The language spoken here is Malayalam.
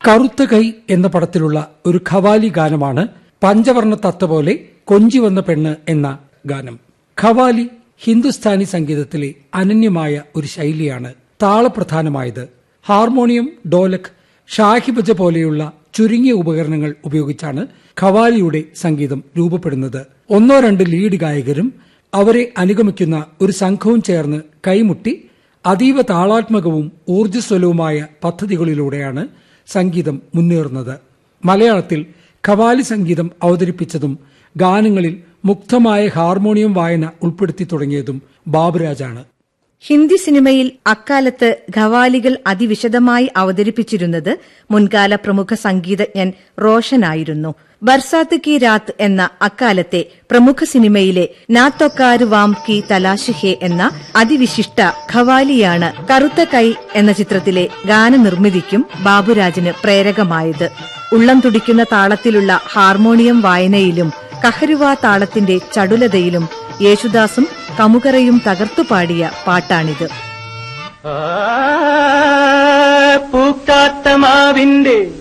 കറുത്ത കൈ എന്ന പടത്തിലുള്ള ഒരു ഖവാലി ഗാനമാണ് പഞ്ചവർണ്ണ തത്ത പോലെ കൊഞ്ചി വന്ന പെണ്ണ് എന്ന ഗാനം. ഖവാലി ഹിന്ദുസ്ഥാനി സംഗീതത്തിലെ അനന്യമായ ഒരു ശൈലിയാണ്. താളപ്രധാനമായത്. ഹാർമോണിയം, ഡോലക്, ഷാഹിബജ പോലെയുള്ള ചുരുങ്ങിയ ഉപകരണങ്ങൾ ഉപയോഗിച്ചാണ് ഖവാലിയുടെ സംഗീതം രൂപപ്പെടുന്നത്. ഒന്നോ രണ്ട് ലീഡ് ഗായകരും അവരെ അനുഗമിക്കുന്ന ഒരു സംഘവും ചേർന്ന് കൈമുട്ടി അതീവ താളാത്മകവും ഊർജ്ജസ്വലവുമായ പദ്ധതികളിലൂടെയാണ് സംഗീതം മുന്നേറുന്നത്. മലയാളത്തിൽ ഖവാലി സംഗീതം അവതരിപ്പിച്ചതും ഗാനങ്ങളിൽ മുക്തമായ ഹാർമോണിയം വായന ഉൾപ്പെടുത്തി തുടങ്ങിയതും ബാബുരാജാണ്. ഹിന്ദി സിനിമയിൽ അക്കാലത്ത് ഖവാലികൾ അതിവിശദമായി അവതരിപ്പിച്ചിരുന്നത് മുൻകാല പ്രമുഖ സംഗീതജ്ഞൻ റോഷനായിരുന്നു. ബർസാത്ത് കി രാത്ത് എന്ന അക്കാലത്തെ പ്രമുഖ സിനിമയിലെ നാ തോ കാർ വാം കി തലാഷ് ഹേ എന്ന അതിവിശിഷ്ട ഖവാലിയാണ് കറുത്ത കൈ എന്ന ചിത്രത്തിലെ ഗാനനിർമ്മിതിക്കും ബാബുരാജിന് പ്രേരകമായത്. ഉള്ളം തുടിക്കുന്ന താളത്തിലുള്ള ഹാർമോണിയം വായനയിലും കഹരുവ താളത്തിന്റെ ചടുലതയിലും യേശുദാസും കമുകറയും തകർത്തുപാടിയ പാട്ടാണിത്. പൂക്കാത്ത മാവിന്റെ